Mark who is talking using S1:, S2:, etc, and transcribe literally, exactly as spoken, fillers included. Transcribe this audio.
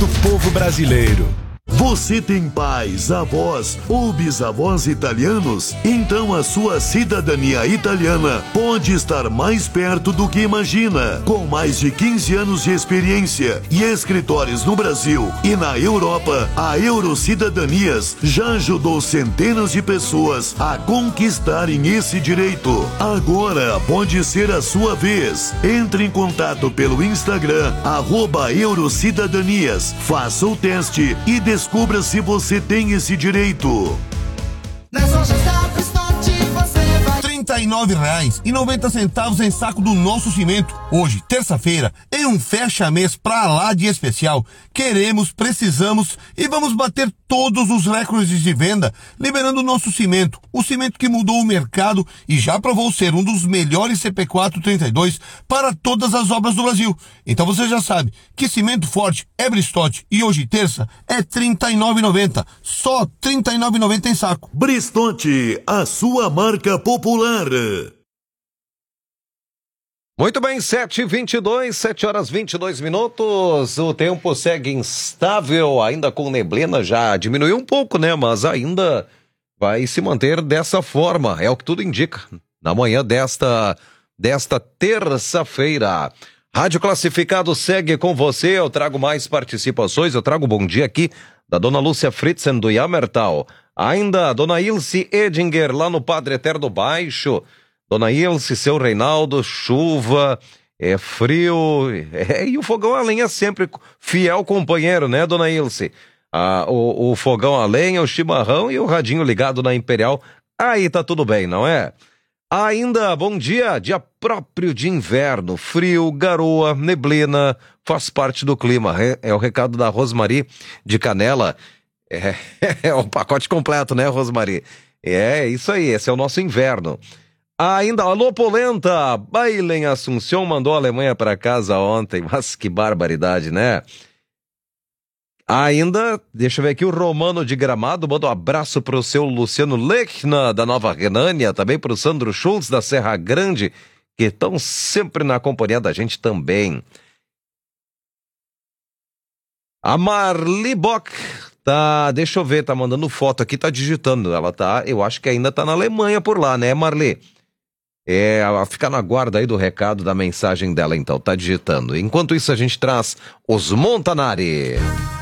S1: do povo brasileiro.
S2: Você tem pais, avós ou bisavós italianos? Então a sua cidadania italiana pode estar mais perto do que imagina. Com mais de quinze anos de experiência e escritórios no Brasil e na Europa, a Eurocidadanias já ajudou centenas de pessoas a conquistarem esse direito. Agora pode ser a sua vez. Entre em contato pelo Instagram, arroba Eurocidadanias. Faça o teste e descubra se você tem esse direito.
S3: Nas lojas da Bristote você vai...
S4: trinta e nove reais e noventa centavos em saco do nosso cimento. Hoje, terça-feira, em um fecha-mês pra lá de especial. Queremos, precisamos e vamos bater todos os recordes de venda, liberando o nosso cimento. O cimento que mudou o mercado e já provou ser um dos melhores C P quatro trinta e dois para todas as obras do Brasil. Então você já sabe que cimento forte é Bristote e hoje, terça, é trinta e nove reais e noventa centavos. Só trinta e nove reais e noventa centavos em saco.
S2: Bristote, a sua marca popular.
S5: Muito bem, sete e vinte e dois, sete horas e vinte e dois minutos. O tempo segue instável, ainda com neblina, já diminuiu um pouco, né? Mas ainda vai se manter dessa forma, é o que tudo indica. Na manhã desta, desta terça-feira. Rádio Classificado segue com você, eu trago mais participações, eu trago bom dia aqui da dona Lúcia Fritzen do Yamertal. Ainda a dona Ilse Edinger lá no Padre Eterno Baixo. Dona Ilse, seu Reinaldo, chuva, é frio, é, e o fogão a lenha sempre fiel companheiro, né, dona Ilse? Ah, o, o fogão a lenha, o chimarrão e o radinho ligado na Imperial, aí tá tudo bem, não é? Ainda, bom dia, dia próprio de inverno, frio, garoa, neblina, faz parte do clima, é, é o recado da Rosmari de Canela, é, é o pacote completo, né, Rosmari? É, isso aí, esse é o nosso inverno. Ainda, alô Polenta, Bailen Assunção mandou a Alemanha para casa ontem, mas que barbaridade, né? Ainda, deixa eu ver aqui, o Romano de Gramado manda um abraço pro seu Luciano Lechner, da Nova Renânia, também pro Sandro Schultz, da Serra Grande, que estão sempre na companhia da gente também. A Marli Bock, tá, deixa eu ver, tá mandando foto aqui, tá digitando, ela tá, eu acho que ainda tá na Alemanha por lá, né, Marli? É, fica na guarda aí do recado, da mensagem dela então, tá digitando. Enquanto isso a gente traz os Montanari.